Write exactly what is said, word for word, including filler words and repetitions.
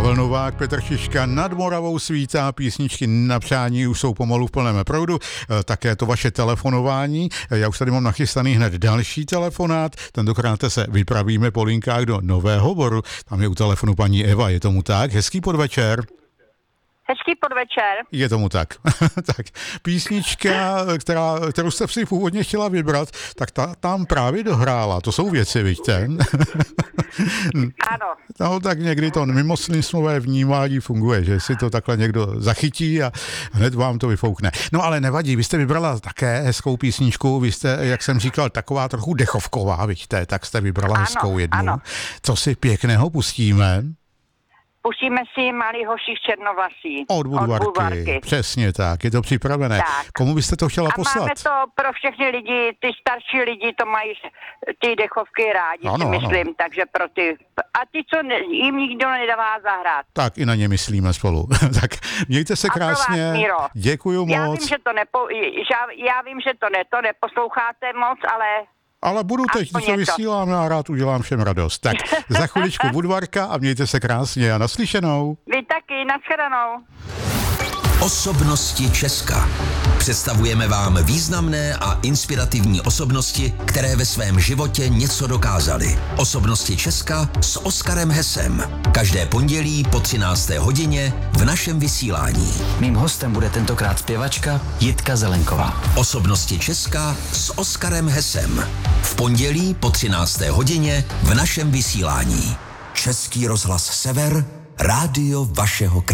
Pavel Novák, Petr Šiška, Nad Moravou svítá, písničky na přání už jsou pomalu v plném proudu, také to vaše telefonování. Já už tady mám nachystaný hned další telefonát, tentokrát se vypravíme po linkách do Nového Boru, tam je u telefonu paní Eva, je tomu tak? Hezký podvečer. Hezký podvečer. Je tomu tak. Tak písnička, která, kterou jste si původně chtěla vybrat, tak ta tam právě dohrála. To jsou věci, vidíte? Ano. No, tak někdy to mimosmyslové vnímání funguje, že si to takhle někdo zachytí a hned vám to vyfoukne. No ale nevadí, vy jste vybrala také hezkou písničku, vy jste, jak jsem říkal, taková trochu dechovková, vidíte, tak jste vybrala ano, hezkou jednu. Ano. Co si pěkného pustíme? Pustíme si Malý hoši v černovlasí. Od Budvarky. Od Budvarky. Přesně tak, je to připravené. Tak. Komu byste to chtěla a poslat? máme to pro všechny lidi, ty starší lidi to mají ty dechovky rádi, ano, si myslím, ano. takže pro ty... A ty, co ne, jim nikdo nedává zahrát. Tak i na ně myslíme spolu. Tak mějte se krásně. A pro vás, Míro. Děkuju moc. Já vím, že to, nepo, já, já vím, že to, ne, to neposloucháte moc, ale... Ale budu teď, co vysílám, já rád udělám všem radost. Tak za chviličku Budvarka a mějte se krásně a naslyšenou. Vy taky, nashledanou. Osobnosti Česka. Představujeme vám významné a inspirativní osobnosti, které ve svém životě něco dokázaly. Osobnosti Česka s Oskarem Hesem. Každé pondělí po třinácté hodině v našem vysílání. Mým hostem bude tentokrát zpěvačka Jitka Zelenková. Osobnosti Česka s Oskarem Hesem. V pondělí po třinácté hodině v našem vysílání. Český rozhlas Sever, rádio vašeho kraje.